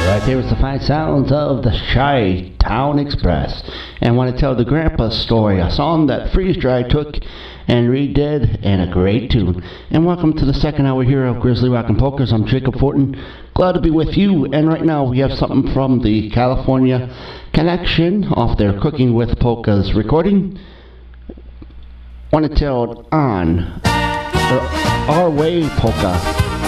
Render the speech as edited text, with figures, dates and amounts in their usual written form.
Right there was the fine sounds of the Chi-Town Express. And I want to tell the Grandpa story, a song that Freeze Dry took and redid, and a great tune. And welcome to the second hour here of Grizzly Rockin' Polkas. I'm Jacob Fortin, glad to be with you. And right now we have something from the California Connection off their Cooking with Polkas recording. Want to tell on Our Way Polka.